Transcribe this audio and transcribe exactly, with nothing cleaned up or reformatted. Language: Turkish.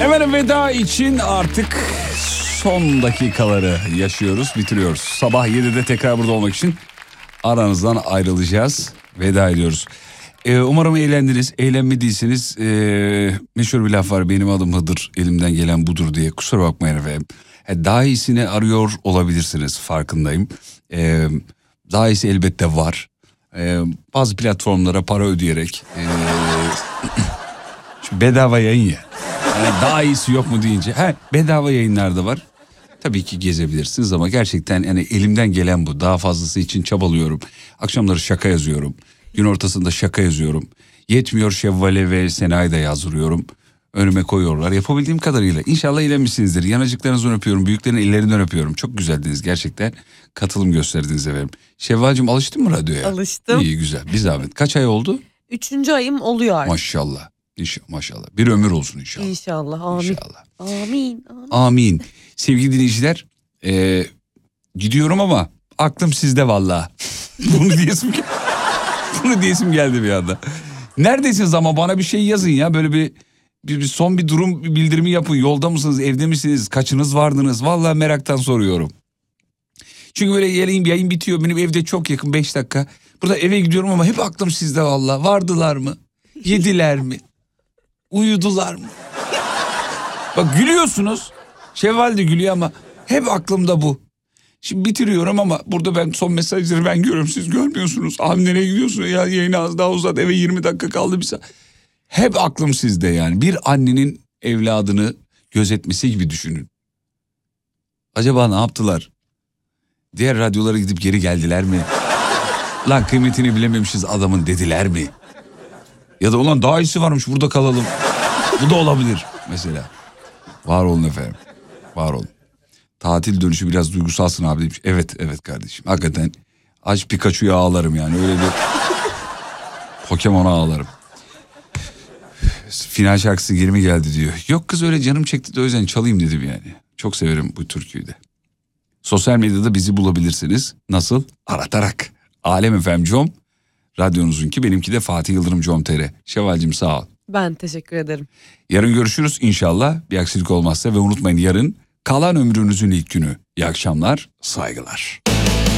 Hemen veda için artık son dakikaları yaşıyoruz, bitiriyoruz. Sabah yedide tekrar burada olmak için aranızdan ayrılacağız. Veda ediyoruz. Ee, umarım eğlendiniz. Eğlenmediyseniz ee, meşhur bir laf var. Benim adım Hıdır, elimden gelen budur diye. Kusura bakmayın efendim. E, daha iyisini arıyor olabilirsiniz, farkındayım. E, daha iyisi elbette var. E, bazı platformlara para ödeyerek e, bedava yayın ya. Yani daha iyisi yok mu deyince. He, bedava yayınlar da var. Tabii ki gezebilirsiniz ama gerçekten yani elimden gelen bu. Daha fazlası için çabalıyorum. Akşamları şaka yazıyorum. Gün ortasında şaka yazıyorum. Yetmiyor, Şevval'e ve Sena'yı da yazdırıyorum. Önüme koyuyorlar. Yapabildiğim kadarıyla. İnşallah eğlenmişsinizdir. Yanacıklarınızdan öpüyorum. Büyüklerin ellerinden öpüyorum. Çok güzeldiniz gerçekten. Katılım gösterdiniz efendim. Şevval'cığım alıştın mı radyoya? Alıştım. İyi, güzel. Bir zahmet. Kaç ay oldu? Üçüncü ayım oluyor artık. Maşallah. İnşallah, maşallah. Bir ömür olsun inşallah. İnşallah. Amin. İnşallah. Amin. Amin. Amin. Sevgili dinleyiciler, e, gidiyorum ama aklım sizde vallahi. Bunu diyesim geldi. Bunu diyesim geldi bir anda. Neredesiniz ama bana bir şey yazın ya. Böyle bir, bir, bir son bir durum bildirimi yapın. Yolda mısınız, evde misiniz, kaçınız vardınız? Vallahi meraktan soruyorum. Çünkü böyle yayın, yayın bitiyor. Benim evde çok yakın, beş dakika. Burada eve gidiyorum ama hep aklım sizde vallahi. Vardılar mı? Yediler mi? Uyudular mı? Bak gülüyorsunuz. Şevval de gülüyor ama hep aklımda bu. Şimdi bitiriyorum ama burada ben son mesajları ben görüyorum, siz görmüyorsunuz. Abi nereye gidiyorsun ya, yayını az daha uzat, eve yirmi dakika kaldı bir saat. Hep aklım sizde yani. Bir annenin evladını gözetmesi gibi düşünün. Acaba ne yaptılar? Diğer radyolara gidip geri geldiler mi? Lan kıymetini bilememişiz adamın dediler mi? Ya da ulan daha iyisi varmış, burada kalalım. Bu da olabilir mesela. Var olun efendim. Var olun. Tatil dönüşü biraz duygusalsın abi demiş. Evet evet kardeşim. Hakikaten aç Pikachu'ya ağlarım yani. Öyle bir Pokemon'a ağlarım. Final şarkısı geri mi geldi diyor. Yok kız, öyle canım çekti de o yüzden çalayım dedim yani. Çok severim bu türküyü de. Sosyal medyada bizi bulabilirsiniz. Nasıl? Aratarak. Alem F M com. Radyonuzunki, benimki de Fatih Yıldırım com nokta tr. Şevval'cim sağ ol. Ben teşekkür ederim. Yarın görüşürüz inşallah. Bir aksilik olmazsa ve unutmayın, yarın kalan ömrünüzün ilk günü. İyi akşamlar, saygılar.